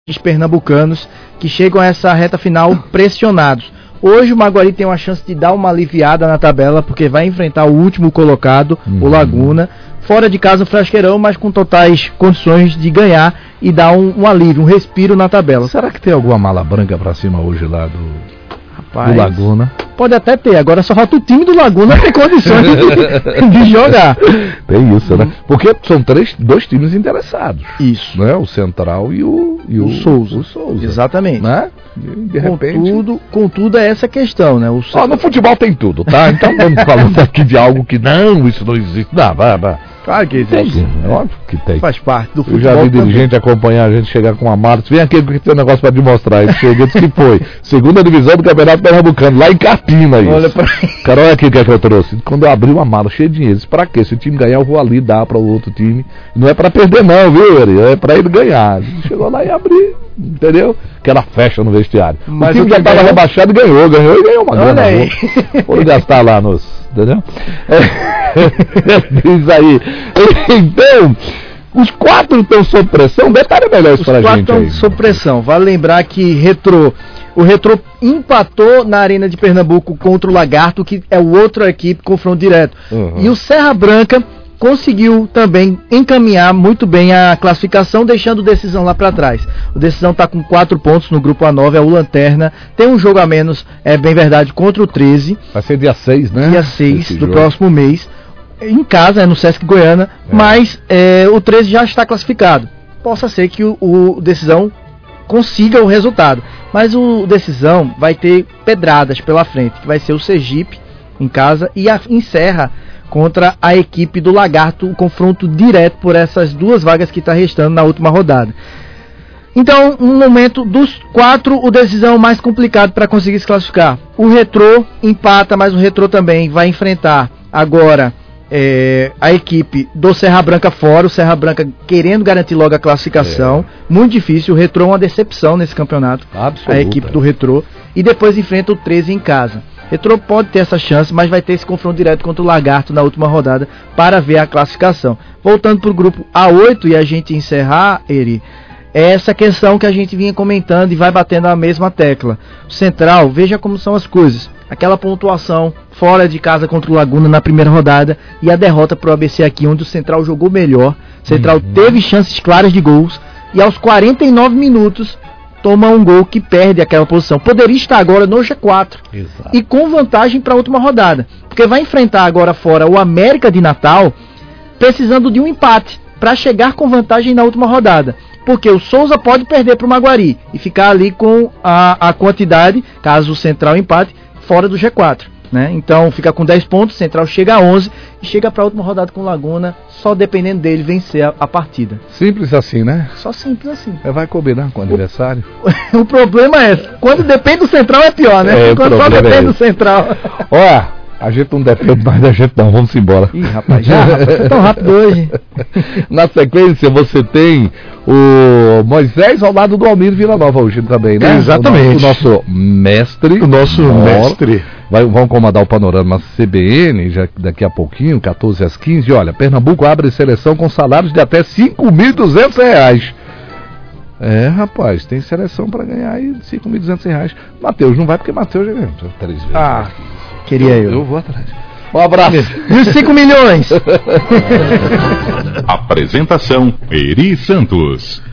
pernambucanos que chegam a essa reta final pressionados. Hoje o Maguari tem uma chance de dar uma aliviada na tabela, porque vai enfrentar o último colocado, o Laguna, fora de casa o Frasqueirão, mas com totais condições de ganhar e dar um alívio, um respiro na tabela. Será que tem alguma mala branca pra cima hoje lá do Laguna? Pode até ter, agora só falta o time do Laguna ter condições de jogar. Tem isso, né? Porque são dois times interessados. Isso. Né? O Central e o Souza. O Souza. Exatamente. Né? De repente... Contudo é essa questão, né? No futebol tem tudo, tá? Então vamos falando aqui de algo que isso não existe. Não, vai. Claro que existe. Óbvio que tem. Faz parte do futebol. Eu já vi também. dirigente acompanhar a gente chegar com uma mala. Vem aqui que tem um negócio pra te mostrar. Ele chegou, disse que foi. Segunda divisão do Campeonato Pernambucano, lá em Carpina, isso. Olha pra... Cara, olha aqui o que é que eu trouxe. Quando eu abri uma mala cheia de dinheiro, disse, pra quê? Se o time ganhar, eu vou ali dar para o outro time. Não é pra perder não, viu, Eri? É pra ele ganhar. Chegou lá e abriu, entendeu? Aquela festa no vestiário. Mas o time já tava rebaixado e ganhou uma grana. Olha aí. Vou gastar lá nos... Entendeu? Diz aí. Então, os 4 estão sob pressão. Detalhe melhor isso pra gente. Os 4 estão sob pressão. Vale lembrar que o Retrô empatou na Arena de Pernambuco contra o Lagarto, que é o outra equipe, confronto direto. E o Serra Branca conseguiu também encaminhar muito bem a classificação, deixando o Decisão lá para trás. O Decisão está com 4 pontos no grupo A9, é o Lanterna, tem um jogo a menos, é bem verdade, contra o 13. Vai ser dia 6, né? Dia 6 do próximo mês, em casa, no Sesc Goiânia, mas o 13 já está classificado. Possa ser que o Decisão consiga o resultado, mas o Decisão vai ter pedradas pela frente, que vai ser o Sergipe em casa e encerra contra a equipe do Lagarto, o confronto direto por essas 2 vagas que está restando na última rodada. Então, no momento dos 4, o Decisão mais complicado para conseguir se classificar. O Retrô empata, mas o Retrô também vai enfrentar agora a equipe do Serra Branca fora, o Serra Branca querendo garantir logo a classificação. Muito difícil, o Retrô é uma decepção nesse campeonato. Absoluta. A equipe do Retrô. E depois enfrenta o 13 em casa. Retrô pode ter essa chance, mas vai ter esse confronto direto contra o Lagarto na última rodada para ver a classificação. Voltando para o grupo A8 e a gente encerrar, Eri, é essa questão que a gente vinha comentando e vai batendo a mesma tecla. O Central, veja como são as coisas. Aquela pontuação fora de casa contra o Laguna na primeira rodada e a derrota para o ABC aqui, onde o Central jogou melhor. O Central teve chances claras de gols e aos 49 minutos toma um gol que perde aquela posição. Poderia estar agora no G4. Exato. E com vantagem para a última rodada. Porque vai enfrentar agora fora o América de Natal, precisando de um empate para chegar com vantagem na última rodada. Porque o Souza pode perder para o Maguari e ficar ali com a quantidade, caso o Central empate, fora do G4. Né? Então fica com 10 pontos, Central chega a 11 e chega para a última rodada com o Laguna, só dependendo dele vencer a partida. Simples assim, né? Só simples assim. Vai combinar com o adversário. O problema é, quando depende do Central é pior, né? Quando só depende do Central. Ó, a gente não depende mais da gente não, vamos embora. Ih, rapaz, você é tão rápido hoje. Na sequência você tem o Moisés ao lado do Almir Villanova hoje também, né? Exatamente. O nosso mestre. Mestre. Vão comandar o panorama CBN já daqui a pouquinho, 14 às 15. Olha, Pernambuco abre seleção com salários de até R$5.200. Rapaz, tem seleção para ganhar aí R$5.200. Matheus não vai porque Matheus já ganhou 3 vezes. Queria eu. Eu vou atrás. Um abraço. E os 5 milhões? Apresentação: Eri Santos.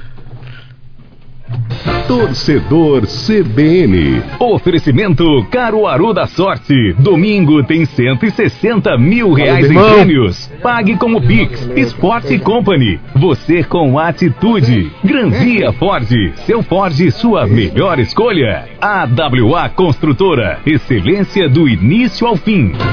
Torcedor CBN. Oferecimento Caruaru da Sorte. Domingo tem R$160 mil em prêmios. Pague com o Pix. Sport Company. Você com atitude. Grandia Ford. Seu Ford, sua melhor escolha. AWA Construtora. Excelência do início ao fim.